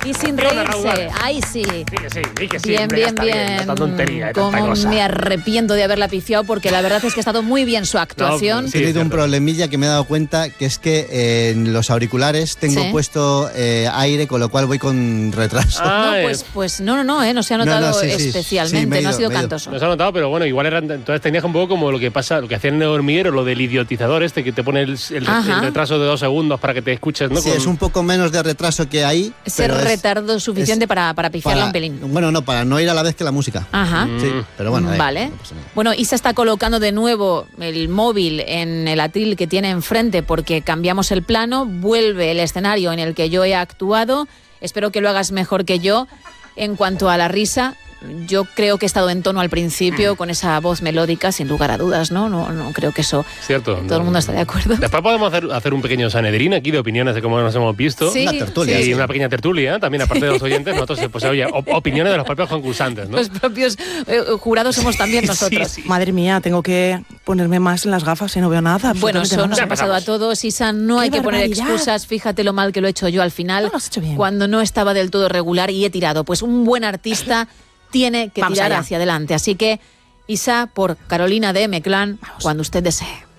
y sin reírse. Ahí sí. Sí que sí. Bien. Tanta tontería, tanta Como cosa. me arrepiento de haberla pifiado porque la verdad es que ha estado muy bien su actuación. Sí, He tenido un cierto. problemilla que me he dado cuenta, que es que en los auriculares tengo puesto aire, con lo cual voy con retraso. No, pues no se ha notado sí, especialmente, sí, me he no ha ido, sido me he ido. cantoso. No se ha notado, pero bueno, igual entonces tenías un poco como lo que hacían en el hormiguero, lo del idiotizador que te pone el retraso de 2 segundos para que te escuches, ¿no? Sí, es un poco menos de retraso que ahí. Ser retardo suficiente para pifiarla un pelín. Bueno, no, para no ir a la vez que la música. Ajá. Sí, pero bueno. Vale. No pasa nada. Bueno, Isa está colocando de nuevo el móvil en el atril que tiene enfrente porque cambiamos el plano, vuelve el escenario en el que yo he actuado. Espero que lo hagas mejor que yo. En cuanto a la risa, yo creo que he estado en tono al principio con esa voz melódica, sin lugar a dudas, ¿no? No creo que eso... Cierto. Todo el mundo está de acuerdo. Después podemos hacer un pequeño Sanedrín aquí de opiniones de cómo nos hemos visto. Sí, una tertulia. Y una pequeña tertulia, también aparte de los oyentes, nosotros, pues oye, opiniones de los propios concursantes, ¿no? Los propios jurados somos también nosotros. Sí. Madre mía, tengo que ponerme más en las gafas y no veo nada. Bueno, eso nos Ya ha pasado a empezamos. todos, Isa, no ¡Qué hay que poner barbaridad! excusas, fíjate lo mal que lo he hecho yo al final, No, lo has hecho bien. cuando no estaba del todo regular y he tirado. Pues un buen artista tiene que Vamos tirar allá. hacia adelante, así que Isa, por Carolina de M-Clan, cuando usted desee.